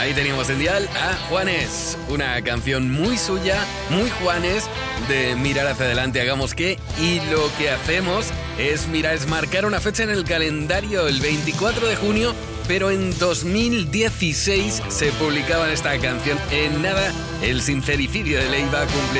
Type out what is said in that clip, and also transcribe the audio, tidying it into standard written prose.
Ahí teníamos en dial a Juanes, una canción muy suya, muy Juanes, de mirar hacia adelante, hagamos qué, y lo que hacemos es marcar una fecha en el calendario, el 24 de junio, pero en 2016 se publicaba esta canción. En nada, el sincericidio de Leiva cumple